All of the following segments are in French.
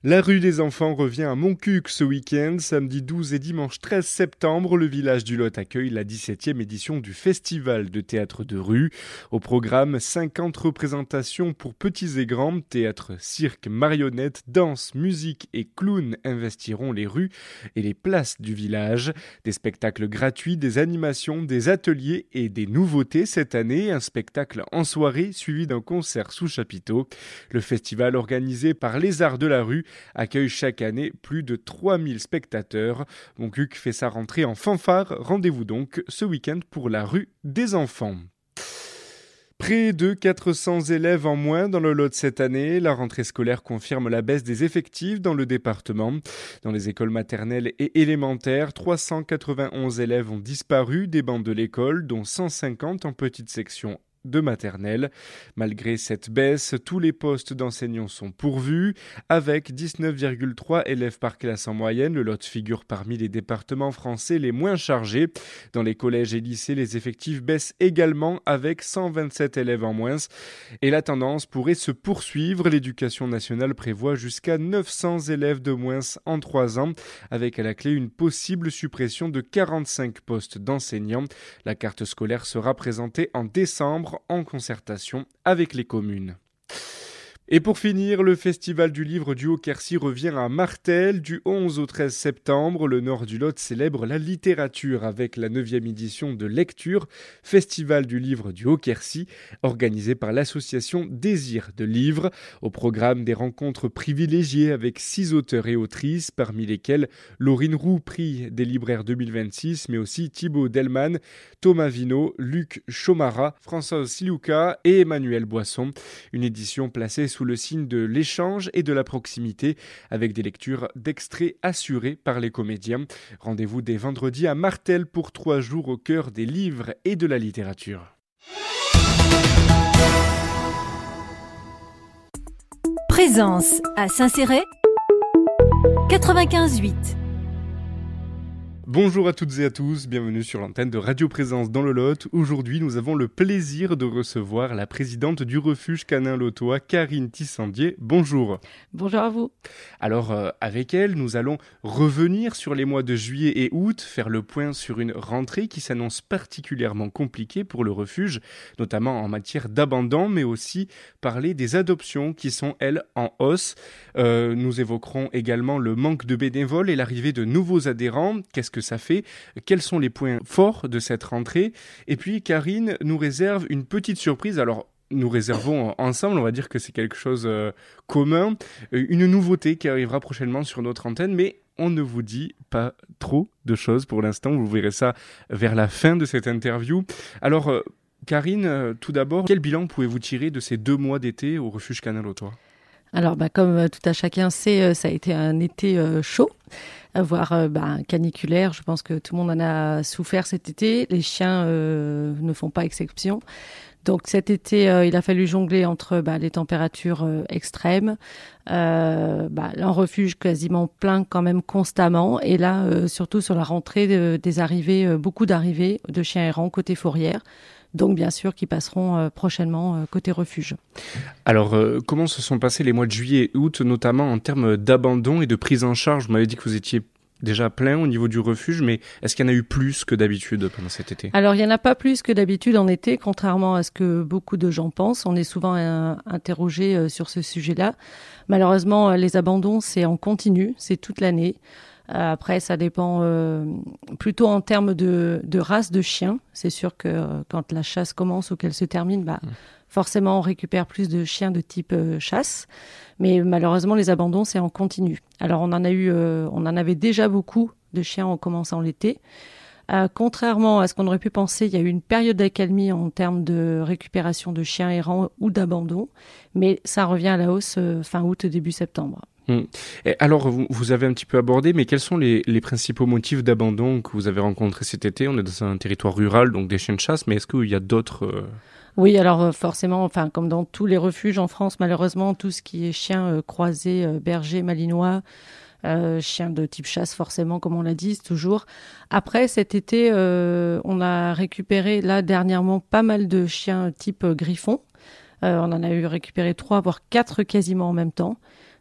La rue des enfants revient à Montcuq ce week-end. Samedi 12 et dimanche 13 septembre, le village du Lot accueille la 17e édition du Festival de théâtre de rue. Au programme, 50 représentations pour petits et grands. Théâtre, cirque, marionnettes, danse, musique et clowns investiront les rues et les places du village. Des spectacles gratuits, des animations, des ateliers et des nouveautés cette année. Un spectacle en soirée suivi d'un concert sous chapiteau. Le festival organisé par les Arts de la rue accueille chaque année plus de 3000 spectateurs. Montcuq fait sa rentrée en fanfare. Rendez-vous donc ce week-end pour la rue des enfants. Près de 400 élèves en moins dans le Lot cette année. La rentrée scolaire confirme la baisse des effectifs dans le département. Dans les écoles maternelles et élémentaires, 391 élèves ont disparu des bancs de l'école, dont 150 en petite section de maternelle. Malgré cette baisse, tous les postes d'enseignants sont pourvus. Avec 19,3 élèves par classe en moyenne, le Lot figure parmi les départements français les moins chargés. Dans les collèges et lycées, les effectifs baissent également avec 127 élèves en moins. Et la tendance pourrait se poursuivre. L'éducation nationale prévoit jusqu'à 900 élèves de moins en 3 ans, avec à la clé une possible suppression de 45 postes d'enseignants. La carte scolaire sera présentée en décembre en concertation avec les communes. Et pour finir, le Festival du livre du Haut-Quercy revient à Martel. Du 11 au 13 septembre, le nord du Lot célèbre la littérature avec la 9e édition de Lecture, Festival du livre du Haut-Quercy, organisé par l'association Désir de Livres. Au programme, des rencontres privilégiées avec 6 auteurs et autrices, parmi lesquels Laurine Roux, prix des libraires 2026, mais aussi Thibaut Delman, Thomas Vino, Luc Chomara, Françoise Silouka et Emmanuel Boisson. Une édition placée sous le signe de l'échange et de la proximité, avec des lectures d'extraits assurées par les comédiens. Rendez-vous dès vendredi à Martel pour 3 jours au cœur des livres et de la littérature. Présence à Saint-Céré 95.8. Bonjour à toutes et à tous, bienvenue sur l'antenne de Radio Présence dans le Lot. Aujourd'hui, nous avons le plaisir de recevoir la présidente du refuge canin lotois, Karine Tissandier. Bonjour. Bonjour à vous. Alors, avec elle, nous allons revenir sur les mois de juillet et août, faire le point sur une rentrée qui s'annonce particulièrement compliquée pour le refuge, notamment en matière d'abandon, mais aussi parler des adoptions qui sont, elles, en hausse. Nous évoquerons également le manque de bénévoles et l'arrivée de nouveaux adhérents. Qu'est-ce que ça fait? Quels sont les points forts de cette rentrée? Et puis Karine nous réserve une petite surprise. Alors nous réservons ensemble, on va dire que c'est quelque chose commun, une nouveauté qui arrivera prochainement sur notre antenne, mais on ne vous dit pas trop de choses pour l'instant, vous verrez ça vers la fin de cette interview. Alors Karine, tout d'abord, quel bilan pouvez-vous tirer de ces 2 mois d'été au refuge canin lotois? Alors, comme tout à chacun sait, ça a été un été chaud, voire caniculaire. Je pense que tout le monde en a souffert cet été. Les chiens ne font pas exception. Donc cet été, il a fallu jongler entre les températures extrêmes, un refuge quasiment plein quand même constamment. Et là, surtout sur la rentrée, des arrivées, beaucoup d'arrivées de chiens errants côté fourrière. Donc bien sûr qui passeront prochainement côté refuge. Alors comment se sont passés les mois de juillet et août, notamment en termes d'abandon et de prise en charge? Vous m'avez dit que vous étiez déjà plein au niveau du refuge, mais est-ce qu'il y en a eu plus que d'habitude pendant cet été? Alors il n'y en a pas plus que d'habitude en été, contrairement à ce que beaucoup de gens pensent. On est souvent interrogé sur ce sujet-là. Malheureusement, les abandons, c'est en continu, c'est toute l'année. Après, ça dépend plutôt en termes de race de chiens. C'est sûr que quand la chasse commence ou qu'elle se termine, forcément, on récupère plus de chiens de type chasse. Mais malheureusement, les abandons, c'est en continu. Alors, on en avait déjà beaucoup de chiens en commençant l'été. Contrairement à ce qu'on aurait pu penser, il y a eu une période d'accalmie en termes de récupération de chiens errants ou d'abandon. Mais ça revient à la hausse fin août, début septembre. Et alors, vous avez un petit peu abordé, mais quels sont les principaux motifs d'abandon que vous avez rencontrés cet été? On est dans un territoire rural, donc des chiens de chasse, mais est-ce qu'il y a d'autres Oui, alors forcément, comme dans tous les refuges en France, malheureusement, tout ce qui est chiens croisés, bergers, malinois, chiens de type chasse, forcément, comme on l'a dit, toujours. Après, cet été, on a récupéré, là, dernièrement, pas mal de chiens type griffon. On en a eu récupéré 3, voire 4 quasiment en même temps.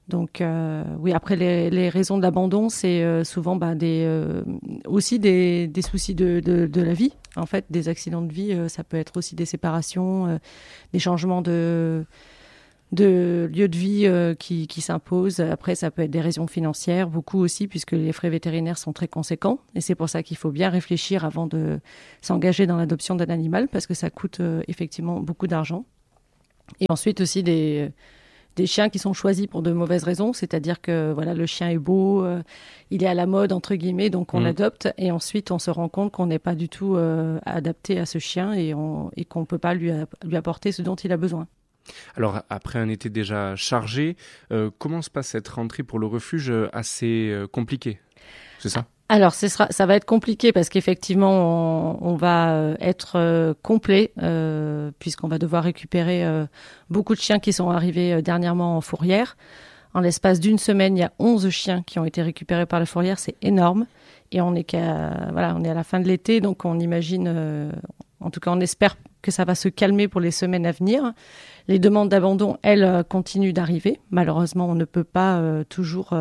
Donc oui, après les raisons de l'abandon, c'est souvent aussi des soucis de la vie. En fait, des accidents de vie, ça peut être aussi des séparations, des changements de lieu de vie qui s'imposent. Après, ça peut être des raisons financières, beaucoup aussi, puisque les frais vétérinaires sont très conséquents. Et c'est pour ça qu'il faut bien réfléchir avant de s'engager dans l'adoption d'un animal, parce que ça coûte effectivement beaucoup d'argent. Et ensuite aussi des chiens qui sont choisis pour de mauvaises raisons, c'est-à-dire que voilà, le chien est beau, il est à la mode entre guillemets, donc on l'adopte et ensuite on se rend compte qu'on n'est pas du tout adapté à ce chien et qu'on ne peut pas lui apporter ce dont il a besoin. Alors, après un été déjà chargé, comment se passe cette rentrée pour le refuge assez compliquée, c'est ça? Alors, ça va être compliqué parce qu'effectivement, on va être complet puisqu'on va devoir récupérer beaucoup de chiens qui sont arrivés dernièrement en fourrière. En l'espace d'une semaine, il y a 11 chiens qui ont été récupérés par la fourrière, c'est énorme. Et on est à la fin de l'été, donc on imagine, en tout cas on espère que ça va se calmer pour les semaines à venir. Les demandes d'abandon, elles, continuent d'arriver. Malheureusement, on ne peut pas toujours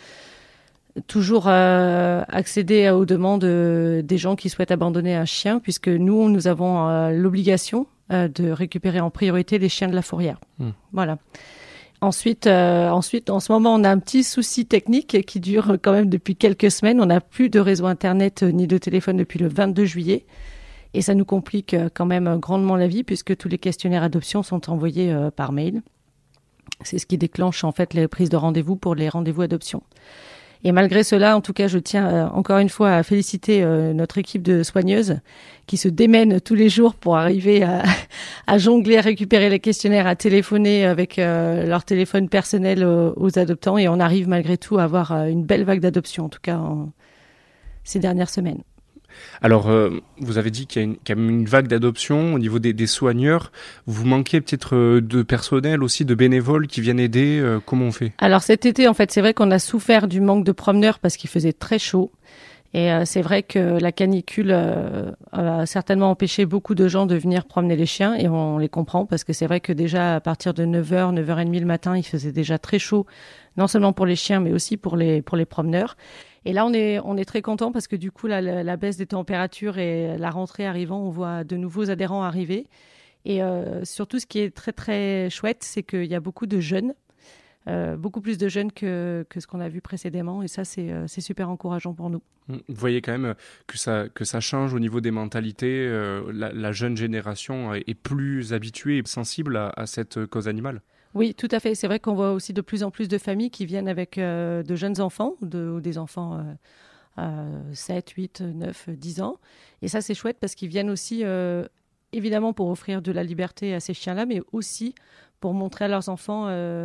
accéder aux demandes des gens qui souhaitent abandonner un chien, puisque nous avons l'obligation de récupérer en priorité les chiens de la fourrière. Voilà. Ensuite, en ce moment, on a un petit souci technique qui dure quand même depuis quelques semaines. On n'a plus de réseau Internet ni de téléphone depuis le 22 juillet. Et ça nous complique quand même grandement la vie, puisque tous les questionnaires adoption sont envoyés par mail. C'est ce qui déclenche en fait les prises de rendez-vous pour les rendez-vous adoption. Et malgré cela, en tout cas, je tiens encore une fois à féliciter notre équipe de soigneuses qui se démènent tous les jours pour arriver à jongler, à récupérer les questionnaires, à téléphoner avec leur téléphone personnel aux adoptants. Et on arrive malgré tout à avoir une belle vague d'adoption, en tout cas ces dernières semaines. Alors, vous avez dit qu'il y a quand même une vague d'adoption au niveau des soigneurs. Vous manquez peut-être de personnel aussi, de bénévoles qui viennent aider. Comment on fait? Alors cet été, en fait, c'est vrai qu'on a souffert du manque de promeneurs parce qu'il faisait très chaud. Et c'est vrai que la canicule a certainement empêché beaucoup de gens de venir promener les chiens. Et on les comprend parce que c'est vrai que déjà à partir de 9h, 9h30 le matin, il faisait déjà très chaud. Non seulement pour les chiens, mais aussi pour les promeneurs. Et là, on est très content parce que du coup, la baisse des températures et la rentrée arrivant, on voit de nouveaux adhérents arriver. Et surtout, ce qui est très, très chouette, c'est qu'il y a beaucoup de jeunes, beaucoup plus de jeunes que ce qu'on a vu précédemment. Et ça, c'est super encourageant pour nous. Vous voyez quand même que ça change au niveau des mentalités. La jeune génération est plus habituée et sensible à cette cause animale. Oui, tout à fait. C'est vrai qu'on voit aussi de plus en plus de familles qui viennent avec de jeunes enfants ou des enfants 7, 8, 9, 10 ans. Et ça, c'est chouette parce qu'ils viennent aussi, évidemment, pour offrir de la liberté à ces chiens-là, mais aussi pour montrer à leurs enfants,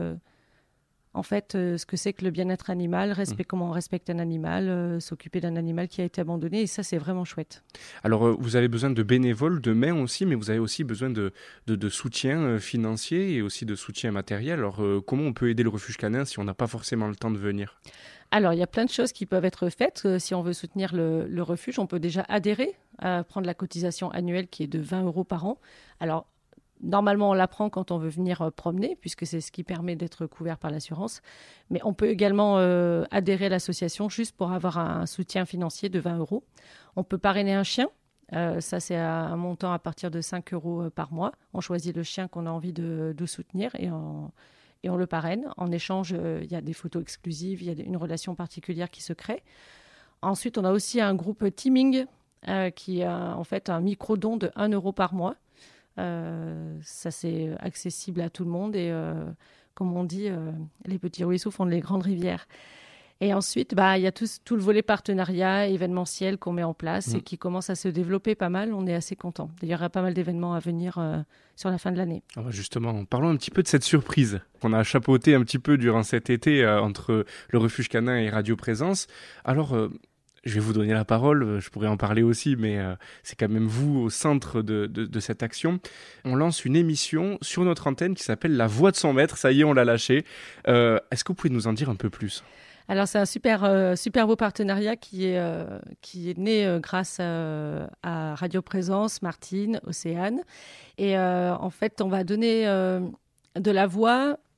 ce que c'est que le bien-être animal, comment on respecte un animal, s'occuper d'un animal qui a été abandonné. Et ça, c'est vraiment chouette. Alors, vous avez besoin de bénévoles, de mains aussi, mais vous avez aussi besoin de soutien financier et aussi de soutien matériel. Alors, comment on peut aider le refuge canin si on n'a pas forcément le temps de venir? Alors, il y a plein de choses qui peuvent être faites. Si on veut soutenir le refuge, on peut déjà adhérer à prendre la cotisation annuelle qui est de 20 € par an. Alors, normalement, on la prend quand on veut venir promener, puisque c'est ce qui permet d'être couvert par l'assurance. Mais on peut également adhérer à l'association juste pour avoir un soutien financier de 20 €. On peut parrainer un chien. Ça, c'est un montant à partir de 5 € par mois. On choisit le chien qu'on a envie de soutenir et on le parraine. En échange, il y a des photos exclusives, il y a une relation particulière qui se crée. Ensuite, on a aussi un groupe teaming qui a en fait un micro-don de 1 € par mois. Ça, c'est accessible à tout le monde et comme on dit, les petits ruisseaux font les grandes rivières. Et ensuite, il y a tout le volet partenariat événementiel qu'on met en place et qui commence à se développer pas mal. On est assez content. D'ailleurs, il y a pas mal d'événements à venir sur la fin de l'année. Alors justement, parlons un petit peu de cette surprise qu'on a chapeautée un petit peu durant cet été entre le refuge canin et Radio Présence. Alors, je vais vous donner la parole, je pourrais en parler aussi, mais c'est quand même vous au centre de cette action. On lance une émission sur notre antenne qui s'appelle La Voix de son maître. Ça y est, on l'a lâché. Est-ce que vous pouvez nous en dire un peu plus ? Alors, c'est un super beau partenariat qui est né grâce à Radio Présence, Martine, Océane. Et en fait, on va donner de la voix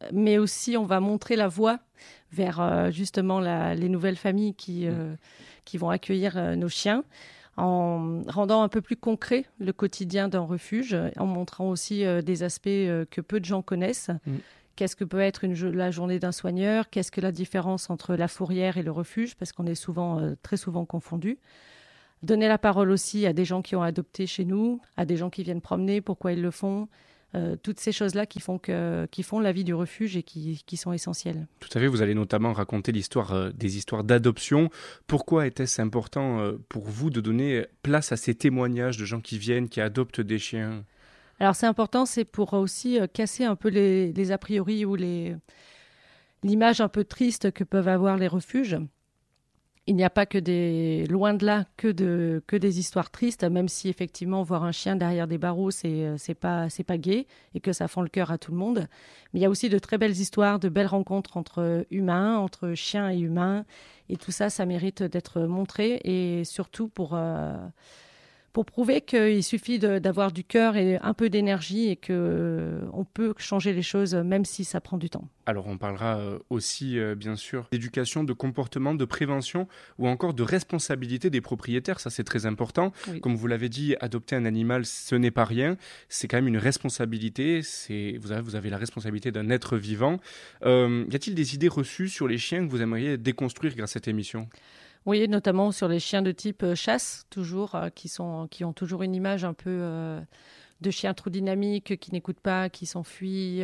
mais aussi on va montrer la voie vers justement les nouvelles familles qui vont accueillir nos chiens, en rendant un peu plus concret le quotidien d'un refuge, en montrant aussi des aspects que peu de gens connaissent. Qu'est-ce que peut être la journée d'un soigneur? Qu'est-ce que la différence entre la fourrière et le refuge? Parce qu'on est très souvent confondus. Donner la parole aussi à des gens qui ont adopté chez nous, à des gens qui viennent promener, pourquoi ils le font. Toutes ces choses-là qui font la vie du refuge et qui sont essentielles. Tout à fait, vous allez notamment raconter des histoires d'adoption. Pourquoi était-ce important pour vous de donner place à ces témoignages de gens qui viennent, qui adoptent des chiens? Alors c'est important, c'est pour aussi casser un peu les a priori ou l'image un peu triste que peuvent avoir les refuges. Il n'y a pas loin de là, que des histoires tristes, même si effectivement voir un chien derrière des barreaux, c'est pas gai et que ça fend le cœur à tout le monde. Mais il y a aussi de très belles histoires, de belles rencontres entre humains, entre chiens et humains. Et tout ça, ça mérite d'être montré et surtout pour prouver qu'il suffit d'avoir du cœur et un peu d'énergie et qu'on peut changer les choses même si ça prend du temps. Alors on parlera aussi bien sûr d'éducation, de comportement, de prévention ou encore de responsabilité des propriétaires, ça c'est très important. Oui. Comme vous l'avez dit, adopter un animal ce n'est pas rien, c'est quand même une responsabilité, vous avez la responsabilité d'un être vivant. Y a-t-il des idées reçues sur les chiens que vous aimeriez déconstruire grâce à cette émission ? Oui, notamment sur les chiens de type chasse, toujours, qui ont toujours une image un peu de chiens trop dynamiques, qui n'écoutent pas, qui s'enfuient,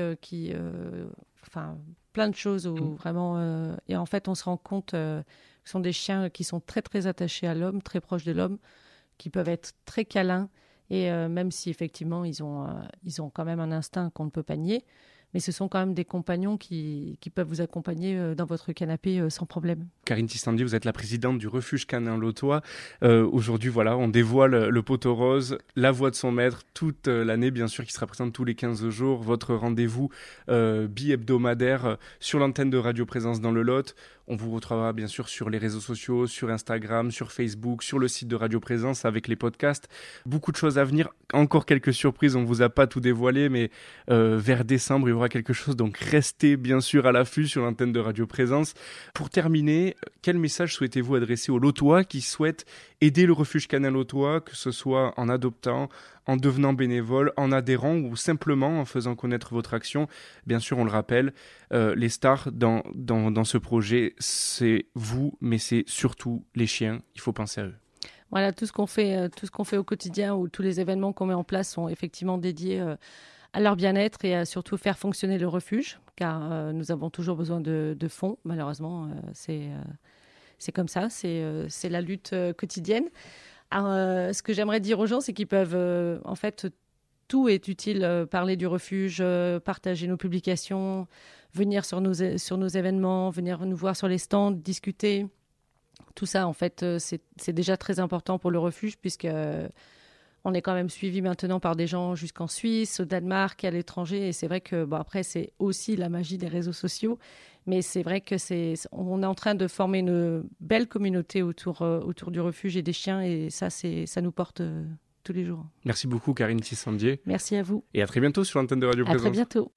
plein de choses où vraiment... et en fait, on se rend compte que ce sont des chiens qui sont très, très attachés à l'homme, très proches de l'homme, qui peuvent être très câlins, et même si effectivement, ils ont quand même un instinct qu'on ne peut pas nier, mais ce sont quand même des compagnons qui peuvent vous accompagner dans votre canapé sans problème. Karine Tissandier, vous êtes la présidente du refuge canin Lautois. Aujourd'hui, voilà, on dévoile le poteau rose, la voix de son maître, toute l'année, bien sûr, qui sera présente tous les 15 jours. Votre rendez-vous bi-hebdomadaire sur l'antenne de Radio Présence dans le Lot. On vous retrouvera bien sûr sur les réseaux sociaux, sur Instagram, sur Facebook, sur le site de Radio Présence avec les podcasts. Beaucoup de choses à venir, encore quelques surprises, on ne vous a pas tout dévoilé, mais vers décembre, il y aura quelque chose. Donc restez bien sûr à l'affût sur l'antenne de Radio Présence. Pour terminer, quel message souhaitez-vous adresser aux Lautois qui souhaitent aider le refuge canin Lautois, que ce soit en adoptant, en devenant bénévole, en adhérant ou simplement en faisant connaître votre action? Bien sûr, on le rappelle, les stars dans ce projet, c'est vous, mais c'est surtout les chiens. Il faut penser à eux. Voilà, tout ce qu'on fait au quotidien ou tous les événements qu'on met en place sont effectivement dédiés à leur bien-être et à surtout faire fonctionner le refuge, car nous avons toujours besoin de fonds. Malheureusement, c'est comme ça, c'est la lutte quotidienne. Alors, ce que j'aimerais dire aux gens, c'est qu'ils peuvent, en fait, tout est utile. Parler du refuge, partager nos publications, venir sur nos événements, venir nous voir sur les stands, discuter. Tout ça, en fait, c'est déjà très important pour le refuge, puisque on est quand même suivi maintenant par des gens jusqu'en Suisse, au Danemark, à l'étranger. Et c'est vrai que, après, c'est aussi la magie des réseaux sociaux. Mais c'est vrai que on est en train de former une belle communauté autour du refuge et des chiens. Et ça nous porte tous les jours. Merci beaucoup, Karine Tissandier. Merci à vous. Et à très bientôt sur l'antenne de Radio Présence. À très bientôt.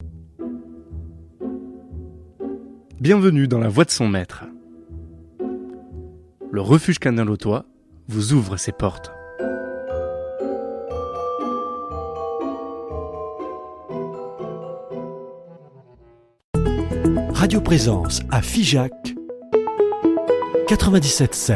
Bienvenue dans la voix de son maître. Le refuge canin Lautois vous ouvre ses portes. Radio Présence à Figeac 97.7.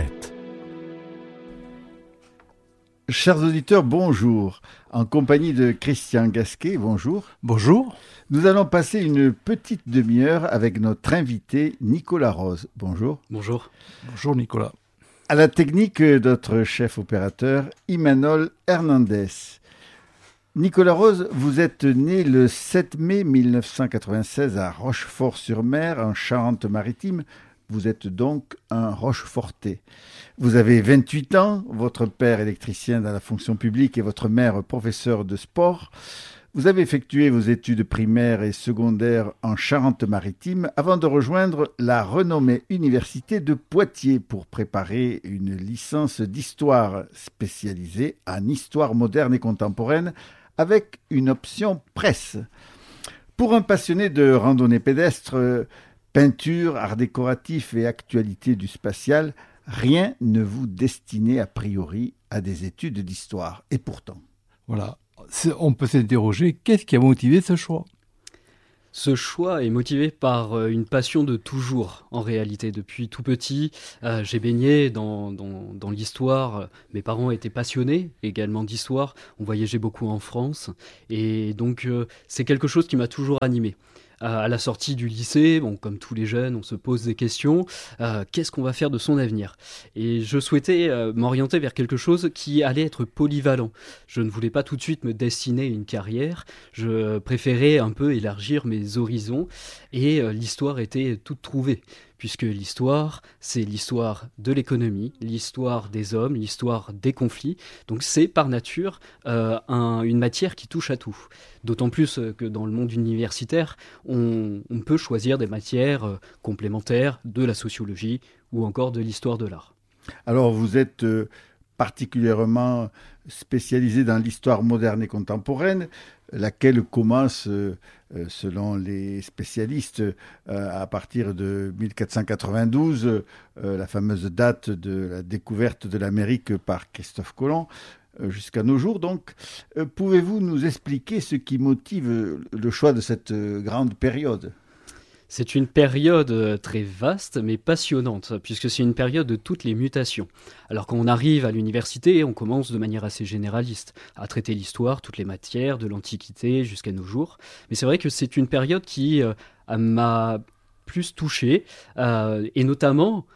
Chers auditeurs, bonjour. En compagnie de Christian Gasquet, bonjour. Bonjour. Nous allons passer une petite demi-heure avec notre invité Nicolas Rose. Bonjour. Bonjour. Bonjour Nicolas. À la technique, notre chef opérateur, Imanol Hernandez. Nicolas Rose, vous êtes né le 7 mai 1996 à Rochefort-sur-Mer, en Charente-Maritime. Vous êtes donc un Rochefortais. Vous avez 28 ans, votre père électricien dans la fonction publique et votre mère professeur de sport. Vous avez effectué vos études primaires et secondaires en Charente-Maritime avant de rejoindre la renommée université de Poitiers pour préparer une licence d'histoire spécialisée en histoire moderne et contemporaine avec une option presse. Pour un passionné de randonnée pédestre, peinture, art décoratif et actualité du spatial, rien ne vous destinait a priori à des études d'histoire. Et pourtant. Voilà. On peut s'interroger, qu'est-ce qui a motivé ce choix ? Ce choix est motivé par une passion de toujours, en réalité. Depuis tout petit, j'ai baigné dans l'histoire. Mes parents étaient passionnés également d'histoire. On voyageait beaucoup en France. Et donc, c'est quelque chose qui m'a toujours animé. À la sortie du lycée, comme tous les jeunes, on se pose des questions. Qu'est-ce qu'on va faire de son avenir ? Et je souhaitais m'orienter vers quelque chose qui allait être polyvalent. Je ne voulais pas tout de suite me destiner à une carrière. Je préférais un peu élargir mes horizons. Et l'histoire était toute trouvée. Puisque l'histoire, c'est l'histoire de l'économie, l'histoire des hommes, l'histoire des conflits. Donc c'est par nature une matière qui touche à tout. D'autant plus que dans le monde universitaire, on peut choisir des matières complémentaires de la sociologie ou encore de l'histoire de l'art. Alors vous êtes particulièrement spécialisé dans l'histoire moderne et contemporaine, laquelle commence, selon les spécialistes, à partir de 1492, la fameuse date de la découverte de l'Amérique par Christophe Colomb, jusqu'à nos jours. Donc, pouvez-vous nous expliquer ce qui motive le choix de cette grande période ? C'est une période très vaste mais passionnante, puisque c'est une période de toutes les mutations. Alors quand on arrive à l'université, on commence de manière assez généraliste à traiter l'histoire, toutes les matières, de l'Antiquité jusqu'à nos jours. Mais c'est vrai que c'est une période qui m'a plus touché, et notamment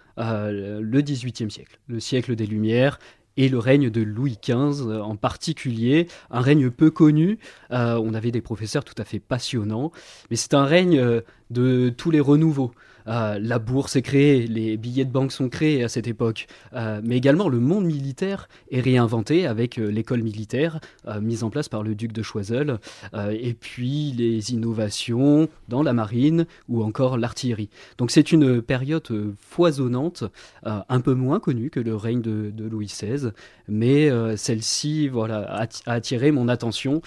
le XVIIIe siècle, le siècle des Lumières, et le règne de Louis XV en particulier, un règne peu connu. On avait des professeurs tout à fait passionnants, mais c'est un règne de tous les renouveaux. La bourse est créée, les billets de banque sont créés à cette époque, mais également le monde militaire est réinventé avec l'école militaire mise en place par le duc de Choiseul, et puis les innovations dans la marine ou encore l'artillerie. Donc c'est une période foisonnante, un peu moins connue que le règne de Louis XVI, mais celle-ci a attiré mon attention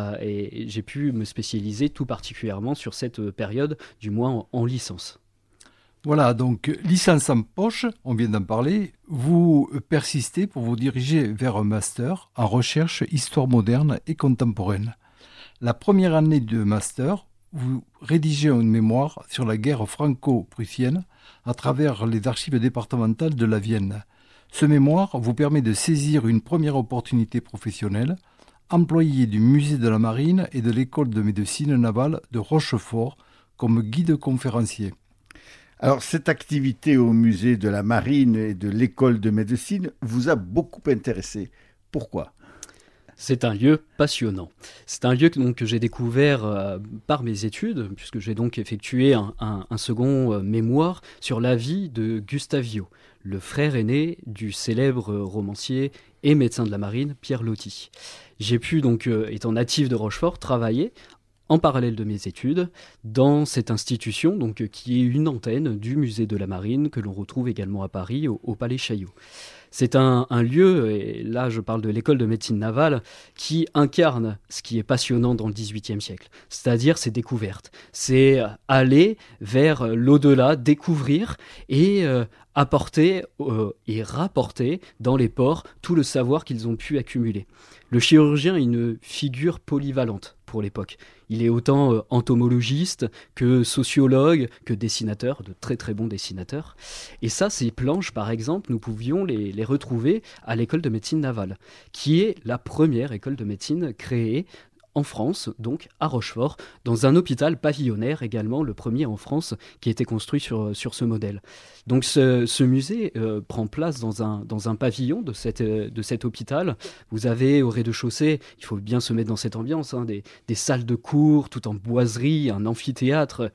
et j'ai pu me spécialiser tout particulièrement sur cette période, du moins en licence. Voilà, donc licence en poche, on vient d'en parler. Vous persistez pour vous diriger vers un master en recherche histoire moderne et contemporaine. La première année de master, vous rédigez une mémoire sur la guerre franco-prussienne à travers les archives départementales de la Vienne. Ce mémoire vous permet de saisir une première opportunité professionnelle, employé du musée de la Marine et de l'école de médecine navale de Rochefort comme guide conférencier. Alors, cette activité au musée de la Marine et de l'école de médecine vous a beaucoup intéressé. Pourquoi ? C'est un lieu passionnant. C'est un lieu que j'ai découvert par mes études, puisque j'ai donc effectué un second mémoire sur la vie de Gustavio, le frère aîné du célèbre romancier et médecin de la marine Pierre Loti. J'ai pu donc, étant natif de Rochefort, travailler en parallèle de mes études, dans cette institution qui est une antenne du musée de la Marine, que l'on retrouve également à Paris, au Palais Chaillot. C'est un lieu, et là je parle de l'école de médecine navale, qui incarne ce qui est passionnant dans le XVIIIe siècle, c'est-à-dire ses découvertes. C'est aller vers l'au-delà, découvrir et apporter et rapporter dans les ports tout le savoir qu'ils ont pu accumuler. Le chirurgien est une figure polyvalente pour l'époque. Il est autant entomologiste que sociologue, que dessinateur, de très très bons dessinateurs. Et ça, ces planches, par exemple, nous pouvions les retrouver à l'école de médecine navale, qui est la première école de médecine créée en France, donc à Rochefort, dans un hôpital pavillonnaire également, le premier en France qui a été construit sur ce modèle. Donc ce musée prend place dans un pavillon de cet hôpital. Vous avez au rez-de-chaussée, il faut bien se mettre dans cette ambiance, des salles de cours tout en boiserie, un amphithéâtre.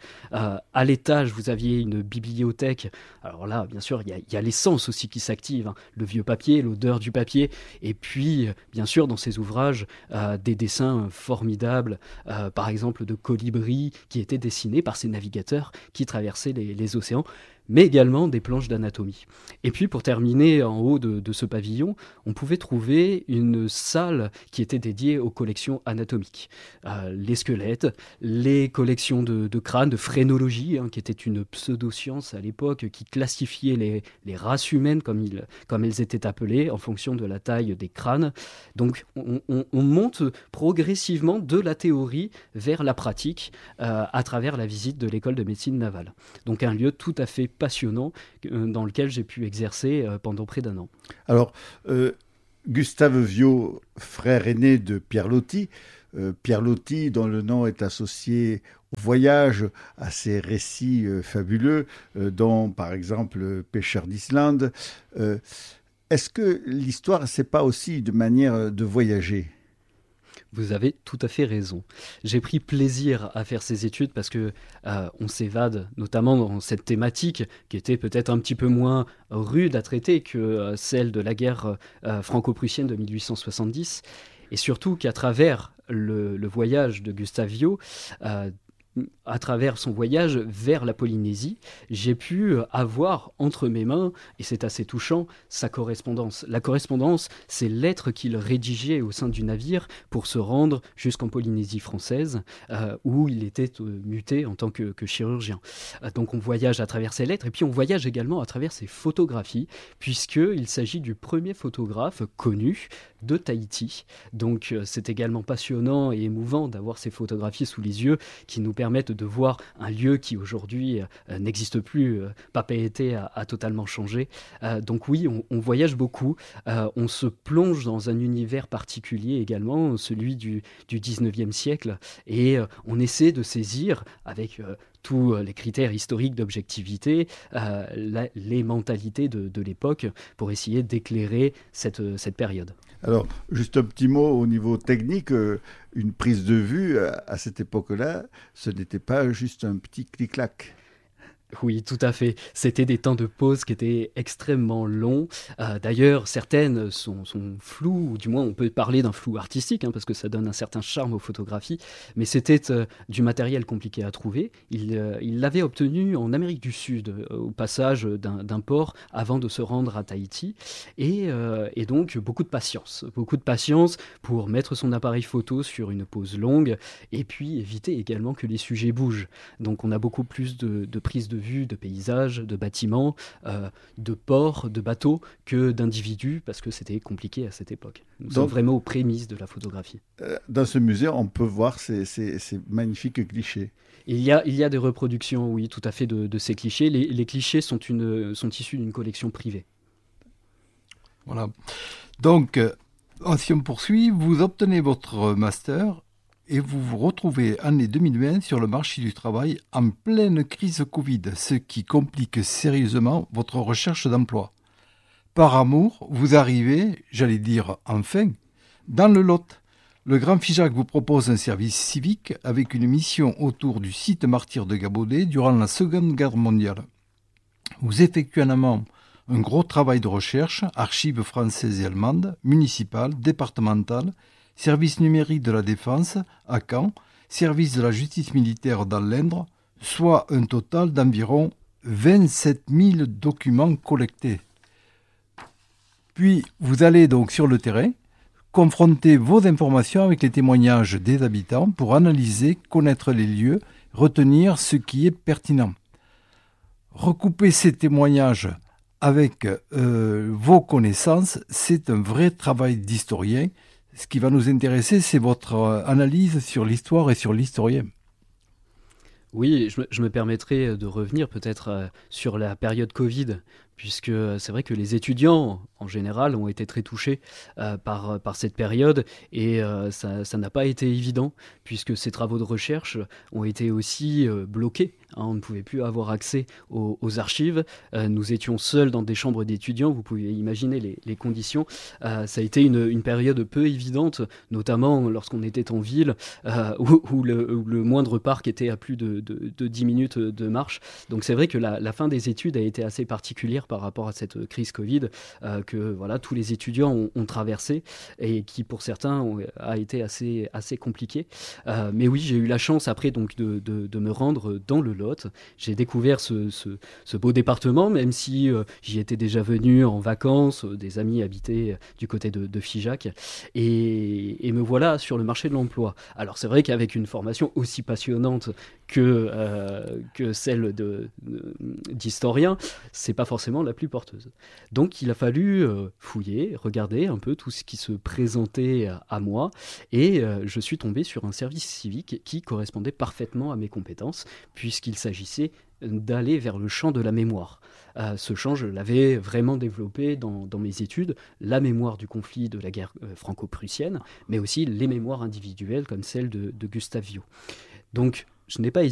À l'étage, vous aviez une bibliothèque. Alors là, bien sûr, il y a l'essence aussi qui s'active, le vieux papier, l'odeur du papier. Et puis, bien sûr, dans ces ouvrages, des dessins formidables, par exemple de colibris qui étaient dessinés par ces navigateurs qui traversaient les océans. mais également des planches d'anatomie. Et puis pour terminer, en haut de ce pavillon, on pouvait trouver une salle qui était dédiée aux collections anatomiques. Les squelettes, les collections de crânes, de phrénologie, qui était une pseudo-science à l'époque qui classifiait les races humaines comme elles étaient appelées en fonction de la taille des crânes. Donc on monte progressivement de la théorie vers la pratique à travers la visite de l'école de médecine navale. Donc un lieu tout à fait passionnant dans lequel j'ai pu exercer pendant près d'1 an. Alors, Gustave Viau, frère aîné de Pierre Loti, dont le nom est associé au voyage, à ces récits fabuleux, dont par exemple Pêcheur d'Islande. Est-ce que l'histoire, c'est pas aussi une manière de voyager ? Vous avez tout à fait raison. J'ai pris plaisir à faire ces études parce que on s'évade notamment dans cette thématique qui était peut-être un petit peu moins rude à traiter que celle de la guerre franco-prussienne de 1870. Et surtout qu'à travers le voyage de Gustave Viau, à travers son voyage vers la Polynésie, j'ai pu avoir entre mes mains, et c'est assez touchant, sa correspondance. La correspondance, c'est lettres qu'il rédigeait au sein du navire pour se rendre jusqu'en Polynésie française, où il était muté en tant que chirurgien. Donc on voyage à travers ses lettres, et puis on voyage également à travers ses photographies, puisqu'il s'agit du premier photographe connu de Tahiti. Donc c'est également passionnant et émouvant d'avoir ces photographies sous les yeux qui nous permettent de voir un lieu qui aujourd'hui n'existe plus. Papeete a totalement changé. Donc oui, on voyage beaucoup. On se plonge dans un univers particulier également, celui du 19e siècle. Et on essaie de saisir avec tous les critères historiques d'objectivité, les mentalités de l'époque pour essayer d'éclairer cette période. Alors, juste un petit mot au niveau technique, une prise de vue à cette époque-là, ce n'était pas juste un petit clic-clac. Oui, tout à fait. C'était des temps de pause qui étaient extrêmement longs. D'ailleurs, certaines sont floues, ou du moins on peut parler d'un flou artistique, parce que ça donne un certain charme aux photographies. Mais c'était du matériel compliqué à trouver. Il l'avait obtenu en Amérique du Sud, au passage d'un port, avant de se rendre à Tahiti. Et donc, beaucoup de patience pour mettre son appareil photo sur une pause longue, et puis éviter également que les sujets bougent. Donc on a beaucoup plus de prises de vue, de paysages, de bâtiments, de ports, de bateaux, que d'individus, parce que c'était compliqué à cette époque. Nous sommes vraiment aux prémices de la photographie. Dans ce musée, on peut voir ces magnifiques clichés. Il y a des reproductions, oui, tout à fait, de ces clichés. Les clichés sont issus d'une collection privée. Voilà. Donc, si on poursuit, vous obtenez votre master et vous vous retrouvez année 2020 sur le marché du travail en pleine crise Covid, ce qui complique sérieusement votre recherche d'emploi. Par amour, vous arrivez, j'allais dire enfin, dans le Lot. Le Grand Figeac vous propose un service civique avec une mission autour du site martyr de Gabaudet durant la Seconde Guerre mondiale. Vous effectuez en amont un gros travail de recherche, archives françaises et allemandes, municipales, départementales, service numérique de la défense à Caen, service de la justice militaire dans l'Indre, soit un total d'environ 27 000 documents collectés. Puis vous allez donc sur le terrain, confronter vos informations avec les témoignages des habitants pour analyser, connaître les lieux, retenir ce qui est pertinent. Recouper ces témoignages avec vos connaissances, c'est un vrai travail d'historien. Ce qui va nous intéresser, c'est votre analyse sur l'histoire et sur l'historien. Oui, je me permettrai de revenir peut-être sur la période Covid, puisque c'est vrai que les étudiants, en général, ont été très touchés par cette période, et ça n'a pas été évident, puisque ces travaux de recherche ont été aussi bloqués. On ne pouvait plus avoir accès aux archives. Nous étions seuls dans des chambres d'étudiants. Vous pouvez imaginer les conditions. Ça a été une période peu évidente, notamment lorsqu'on était en ville, où le moindre parc était à plus de 10 minutes de marche. Donc c'est vrai que la fin des études a été assez particulière dire par rapport à cette crise Covid que voilà, tous les étudiants ont traversé et qui pour certains a été assez compliqué. Mais oui, j'ai eu la chance après donc de me rendre dans le Lot. J'ai découvert ce beau département, même si j'y étais déjà venu en vacances, des amis habitaient du côté de Figeac, et me voilà sur le marché de l'emploi. Alors c'est vrai qu'avec une formation aussi passionnante que celle d'historien, c'est pas forcément la plus porteuse. Donc il a fallu fouiller, regarder un peu tout ce qui se présentait à moi, et je suis tombé sur un service civique qui correspondait parfaitement à mes compétences, puisqu'il s'agissait d'aller vers le champ de la mémoire. Ce champ, je l'avais vraiment développé dans mes études, la mémoire du conflit de la guerre franco-prussienne, mais aussi les mémoires individuelles comme celle de Gustave Viau. Donc, je n'ai pas